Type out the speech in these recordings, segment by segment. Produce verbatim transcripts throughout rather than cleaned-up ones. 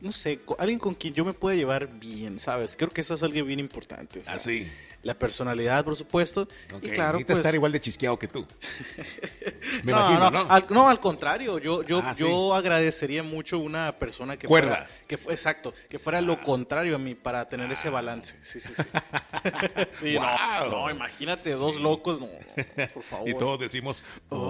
no sé, alguien con quien yo me pueda llevar bien, ¿sabes? Creo que eso es algo bien importante. O sea, Así. La personalidad, por supuesto. Okay. Y claro, necesitas pues, estar igual de chisqueado que tú. Me no, imagino, no, ¿no? Al, no, al contrario. Yo, yo, Ah, yo sí. agradecería mucho una persona que Cuerda. fuera, que fue, exacto, que fuera ah. lo contrario a mí para tener ah. ese balance. Sí, sí, sí. sí wow. no, no, imagínate, sí. dos locos, no, no, por favor. Y todos decimos,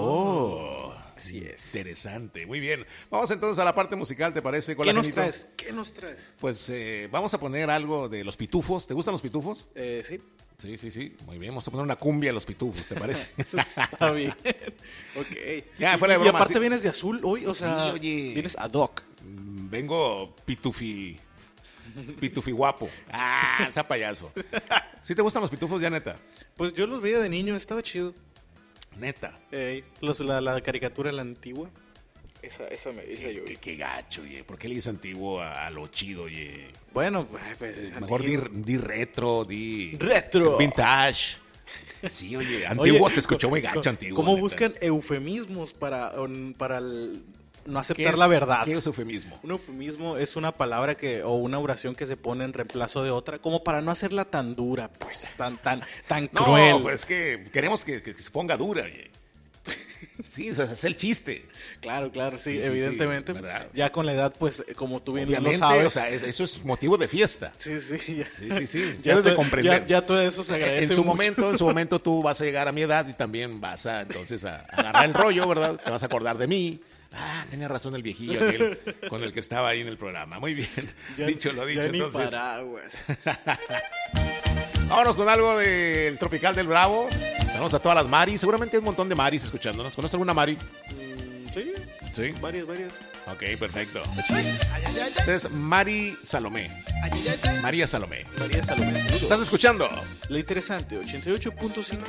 oh. Así es. Interesante, muy bien. Vamos entonces a la parte musical, ¿te parece? ¿Qué nos traes? ¿Qué nos traes? Pues eh, vamos a poner algo de Los Pitufos. ¿Te gustan Los Pitufos? Eh, sí. Sí, sí, sí. Muy bien. Vamos a poner una cumbia a Los Pitufos, ¿te parece? Está bien. Ok. Ya, fuera de broma. Y aparte sí. vienes de azul hoy, o sea, sí, oye. vienes ad hoc. Vengo pitufi. Pitufi guapo. Ah, esa payaso. ¿Sí te gustan Los Pitufos ya, neta? Pues yo los veía de niño, estaba chido. Neta. Ey, los, la, la caricatura, la antigua. Esa, esa me dice yo. Qué, qué gacho, oye. ¿Por qué le dices antiguo a, a lo chido, oye? Bueno, pues. Mejor di, di retro, di. Retro. Vintage. Sí, oye, antiguo oye, se escuchó muy gacho, antiguo. ¿Cómo neta? Buscan eufemismos para, um, para el, no aceptar la verdad? ¿Qué es eufemismo? Un eufemismo es una palabra que o una oración que se pone en reemplazo de otra, como para no hacerla tan dura, pues, tan, tan, tan cruel. No, pues es que queremos que, que, que se ponga dura, oye. Sí, o sea, es el chiste. Claro, claro, sí, sí evidentemente. Sí, sí, ya con la edad, pues, como tú bien Obviamente, lo sabes. O sea, eso es motivo de fiesta. Sí, sí, ya. Sí, sí, sí. Ya Debes de comprender. Ya, ya todo eso se agradece En su mucho. momento, en su momento tú vas a llegar a mi edad y también vas a, entonces, a, a agarrar el rollo, ¿verdad? Te vas a acordar de mí. Ah, tenía razón el viejillo aquel con el que estaba ahí en el programa. Muy bien. Ya, dicho lo dicho, ya entonces. Ni paraguas. Vámonos con algo del Tropical del Bravo. Tenemos a todas las Maris. Seguramente hay un montón de Maris escuchándonos. ¿Conoces alguna Mari? Mm, sí. Sí. Varias, varias. Ok, perfecto. Entonces, Mari Salomé. María Salomé. María Salomé. ¿Estás escuchando? La interesante, ochenta y ocho punto cinco